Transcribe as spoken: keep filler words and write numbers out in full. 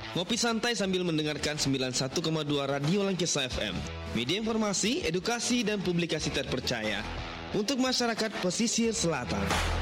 Ngopi santai sambil mendengarkan sembilan puluh satu koma dua Radio Langgesa F M. Media informasi, edukasi, dan publikasi terpercaya untuk masyarakat pesisir selatan.